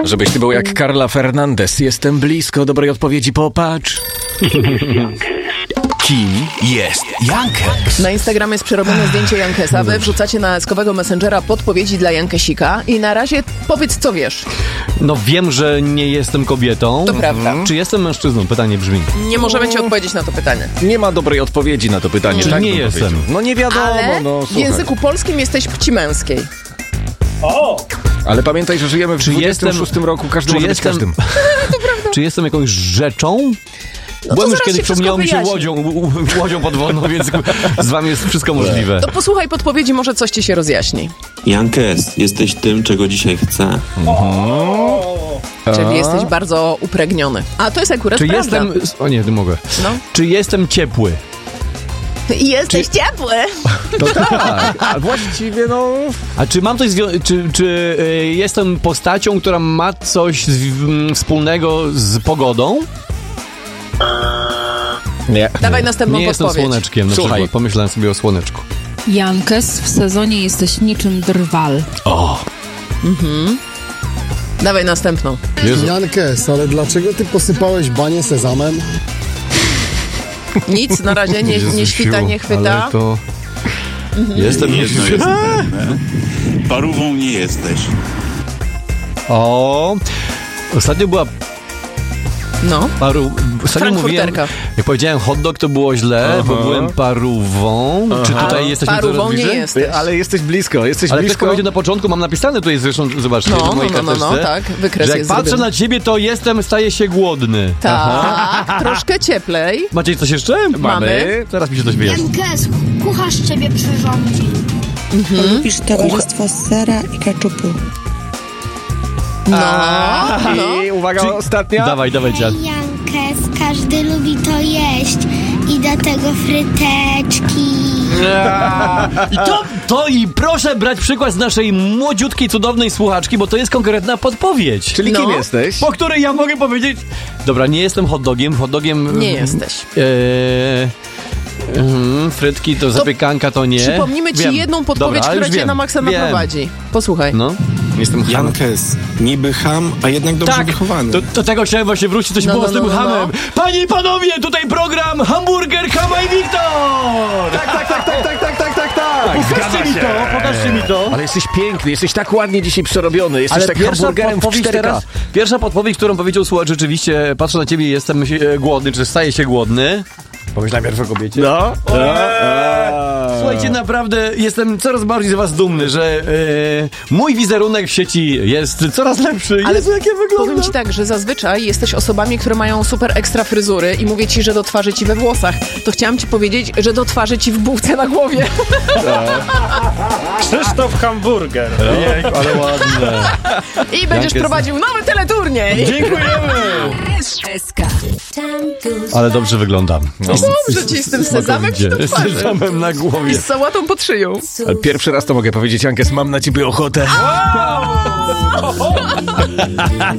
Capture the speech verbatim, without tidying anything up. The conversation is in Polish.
Żebyś ty był jak Carla Fernandez. Jestem blisko dobrej odpowiedzi, popatrz. Kim jest Jankes? Na Instagramie jest przerobione zdjęcie Jankesa. Wy wrzucacie na eskowego Messengera podpowiedzi dla Jankesika i na razie powiedz, co wiesz. No wiem, że nie jestem kobietą. To prawda. Czy jestem mężczyzną? Pytanie brzmi. Nie możemy ci odpowiedzieć na to pytanie. Nie ma dobrej odpowiedzi na to pytanie. Czy tak nie bym jestem? powiedział. No nie wiadomo, Ale no w słuchaj. języku polskim jesteś płci męskiej. Ale pamiętaj, że żyjemy w Czy dwudziestym jestem- szóstym roku, każdy czy może jestem- być każdym. Czy jestem jakąś rzeczą? No to Byłem już zaraz kiedyś, się wszystko przypomniało mi się wyjaśni. łodzią, u- u- łodzią podwodną, więc z wami jest wszystko możliwe. To posłuchaj podpowiedzi, może coś ci się rozjaśni. Jankes, jesteś tym, czego dzisiaj chcę. Czyli jesteś bardzo upregniony. A to jest akurat Czy prawda. jestem... O nie, nie mogę. No. Czy jestem ciepły? I jesteś ciepły. To tak, a właściwie no... A czy mam coś zwią- czy, czy y, jestem postacią, która ma coś z, m, wspólnego z pogodą? Nie. Dawaj następną Nie jestem podpowiedź. słoneczkiem, na Słuchaj. przykład. Pomyślałem sobie o słoneczku. Jankes, w sezonie jesteś niczym drwal. O! Dawaj następną. Jezu. Jankes, ale dlaczego ty posypałeś banię sezamem? Nic, na razie nie, nie świta, nie chwyta. Ale to... Jestem Jedno niczym... jest pewne. Parówą nie jesteś. O! Ostatnio była No. paru... Ostatnio mówiłem... Frankfurterka. Jak powiedziałem hot dog, to było źle, bo byłem parówą. Czy tutaj jesteśmy Parówą coraz nie bliżej? jesteś. Ale jesteś blisko, jesteś Ale ktoś blisko. powiedział na początku, mam napisane tutaj zresztą, zobaczcie, No, w mojej no, no, no, karteczce, tak, wykres że jak jest patrzę zrobiony. na ciebie, to jestem, staję się głodny. Tak, troszkę cieplej. Macie coś jeszcze? Mamy. Zaraz mi się coś wyjaśni. Jankes, kucharz ciebie przyrządzi. Lubisz towarzystwo sera i keczupu. No, no. I uwaga, Czy- ostatnia. Dawaj, dawaj, dziad. Jankes, każdy lubi to jeść i do tego fryteczki. I to, to i proszę brać przykład z naszej młodziutkiej, cudownej słuchaczki, bo to jest konkretna podpowiedź. Czyli No. kim jesteś? Po której ja mogę powiedzieć... Dobra, nie jestem hot dogiem, hot dogiem... Nie jesteś. Eee, mm, frytki to zapiekanka to nie. Przypomnimy ci Wiem. jedną podpowiedź, Dobra, która już cię wiem. na maksa Wiem. naprowadzi. Posłuchaj. No. Jestem Ham. Jankes, niby ham, a jednak dobrze Tak, wychowany. do, do tego chciałem właśnie wrócić, coś No, było no, z tym no, no, hamem. Panie i panowie, tutaj program Hamburger, Hama i Wiktor! Tak, tak, tak, tak, tak, tak, tak, tak, tak. Pokażcie mi to, pokażcie mi to. Ale jesteś piękny, jesteś tak ładnie dzisiaj przerobiony, jesteś Ale tak pierwsza hamburgerem w podpowiedź cztery K. teraz, pierwsza podpowiedź, którą powiedział słuchacz, rzeczywiście, patrzę na ciebie i jestem e, głodny, czy staję się głodny. Pomyślałem pierwszy o kobiecie. No. Słuchajcie, naprawdę jestem coraz bardziej z was dumny, że e, mój wizerunek w sieci jest coraz lepszy. Ale Jezu, jak ja Powiem wyglądam. ci tak, że zazwyczaj jesteś osobami, które mają super ekstra fryzury i mówię ci, że do twarzy ci we włosach. To chciałam ci powiedzieć, że do twarzy ci w bułce na głowie. Krzysztof Hamburger. Jejku, ale ładne. I będziesz jest- prowadził nowy teleturniej. Dziękujemy. S K. Ale dobrze wyglądam. Dobrze ci z tym sezamem ci do Z twarzy. sezamem na I głowie. z sałatą pod szyją. Ale pierwszy raz to mogę powiedzieć, Jankes, mam na ciebie ochotę.